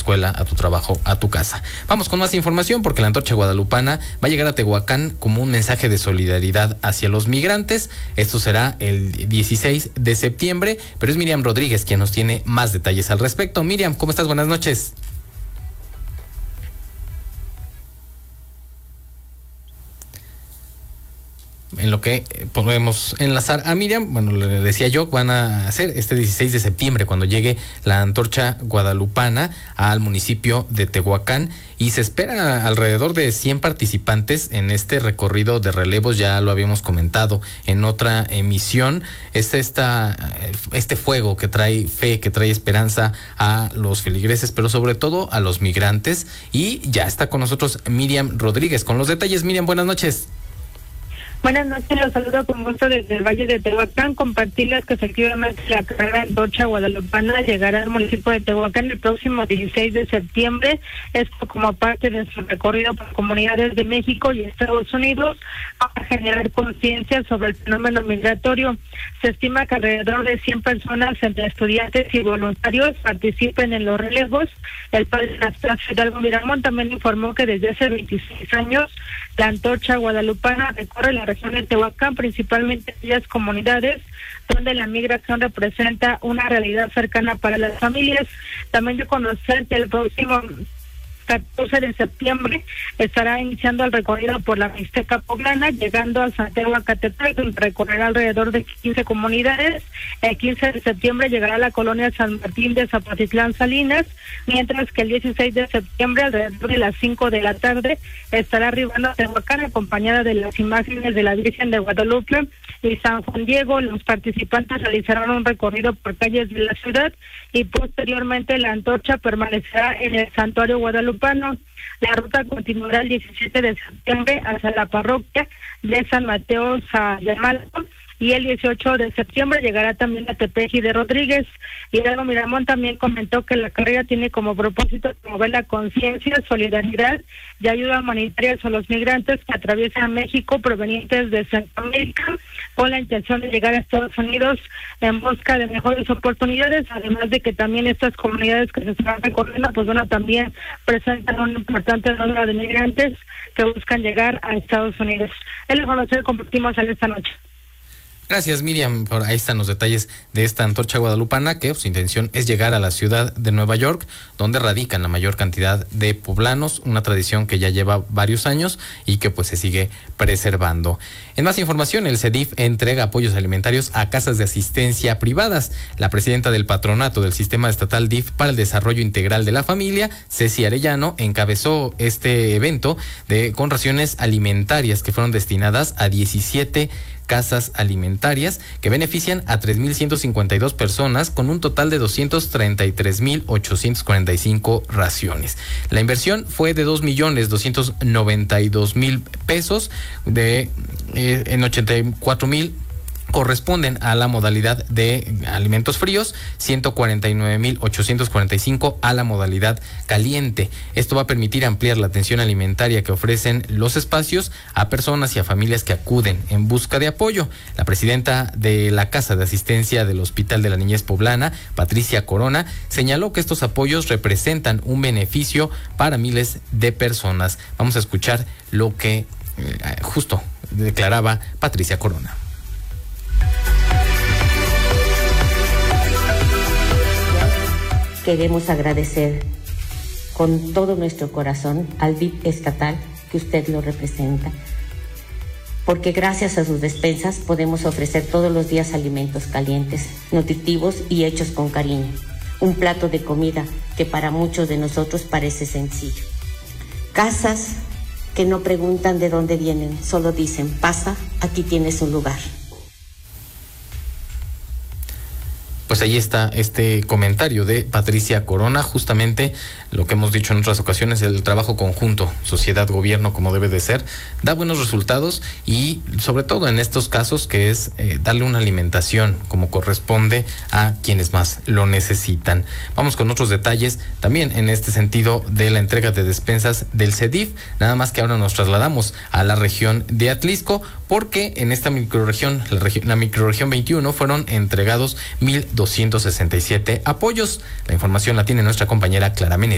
escuela, a tu trabajo, a tu casa. Vamos con más información porque la antorcha guadalupana va a llegar a Tehuacán como un mensaje de solidaridad hacia los migrantes. Esto será el 16 de septiembre, pero es Miriam Rodríguez quien nos tiene más detalles al respecto. Miriam, ¿cómo estás? Buenas noches. En lo que podemos enlazar a Miriam, bueno, le decía yo, van a hacer este 16 de septiembre cuando llegue la antorcha guadalupana al municipio de Tehuacán y se espera alrededor de 100 participantes en este recorrido de relevos. Ya lo habíamos comentado en otra emisión. Este fuego que trae fe, que trae esperanza a los feligreses, pero sobre todo a los migrantes. Y ya está con nosotros Miriam Rodríguez con los detalles. Miriam, buenas noches. Buenas noches, los saludo con gusto desde el Valle de Tehuacán. Compartirles que efectivamente la carrera antorcha guadalupana llegará al municipio de Tehuacán el próximo 16 de septiembre. Esto como parte de su recorrido por comunidades de México y Estados Unidos para generar conciencia sobre el fenómeno migratorio. Se estima que alrededor de 100 personas entre estudiantes y voluntarios participen en los relevos. El padre Anastasio Hidalgo Miramón también informó que desde hace 26 años la antorcha guadalupana recorre la región de Tehuacán, principalmente aquellas comunidades donde la migración representa una realidad cercana para las familias. También de conocer que el próximo 14 de septiembre estará iniciando el recorrido por la Mixteca Poblana, llegando a Santiago Acatepec, donde recorrerá alrededor de 15 comunidades. El 15 de septiembre llegará a la colonia San Martín de Zapatitlán Salinas, mientras que el 16 de septiembre, alrededor de las 5 de la tarde, estará arribando a Tehuacán acompañada de las imágenes de la Virgen de Guadalupe y San Juan Diego. Los participantes realizarán un recorrido por calles de la ciudad y posteriormente la antorcha permanecerá en el Santuario Guadalupano. La ruta continuará el 17 de septiembre hacia la parroquia de San Mateo Sayamalco y el 18 de septiembre llegará también a Tepeji de Rodríguez. Hidalgo Miramón también comentó que la carrera tiene como propósito promover la conciencia, solidaridad y ayuda humanitaria a los migrantes que atraviesan México provenientes de Centroamérica con la intención de llegar a Estados Unidos en busca de mejores oportunidades, además de que también estas comunidades que se están recorriendo, pues bueno, también presentan un importante número de migrantes que buscan llegar a Estados Unidos. Es la información que compartimos esta noche. Gracias, Miriam. Ahí están los detalles de esta antorcha guadalupana, que su intención es llegar a la ciudad de Nueva York, donde radican la mayor cantidad de poblanos, una tradición que ya lleva varios años y que pues se sigue preservando. En más información, el CEDIF entrega apoyos alimentarios a casas de asistencia privadas. La presidenta del patronato del Sistema Estatal DIF para el Desarrollo Integral de la Familia, Ceci Arellano, encabezó este evento con raciones alimentarias que fueron destinadas a 17 casas alimentarias que benefician a 3,152 personas con un total de 233,845 raciones. La inversión fue de 2,292,000 pesos, en 84,000 corresponden a la modalidad de alimentos fríos, 149,845 a la modalidad caliente. Esto va a permitir ampliar la atención alimentaria que ofrecen los espacios a personas y a familias que acuden en busca de apoyo. La presidenta de la Casa de Asistencia del Hospital de la Niñez Poblana, Patricia Corona, señaló que estos apoyos representan un beneficio para miles de personas. Vamos a escuchar lo que justo declaraba Patricia Corona. Queremos agradecer con todo nuestro corazón al DIF estatal, que usted lo representa, porque gracias a sus despensas podemos ofrecer todos los días alimentos calientes, nutritivos y hechos con cariño. Un plato de comida que para muchos de nosotros parece sencillo. Casas que no preguntan de dónde vienen, solo dicen, pasa, aquí tienes un lugar. Pues ahí está este comentario de Patricia Corona, justamente lo que hemos dicho en otras ocasiones, el trabajo conjunto, sociedad-gobierno, como debe de ser, da buenos resultados y sobre todo en estos casos que es darle una alimentación como corresponde a quienes más lo necesitan. Vamos con otros detalles también en este sentido de la entrega de despensas del CEDIF, nada más que ahora nos trasladamos a la región de Atlixco, porque en esta microrregión, la microrregión 21, fueron entregados 1,267 apoyos. La información la tiene nuestra compañera Clara Menéndez.